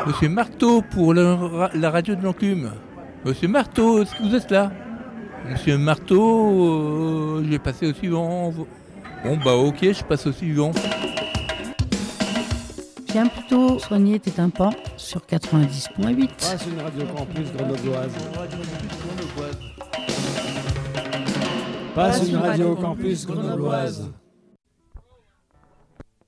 Monsieur Marteau pour la radio de l'Enclume. Monsieur Marteau, est-ce que vous êtes là? Monsieur Marteau, je vais passer au suivant. Bon bah ok, je passe au suivant. Viens plutôt soigner tes tympans sur 90.8. Passe une radio campus grenobloise. Passe une radio campus grenobloise.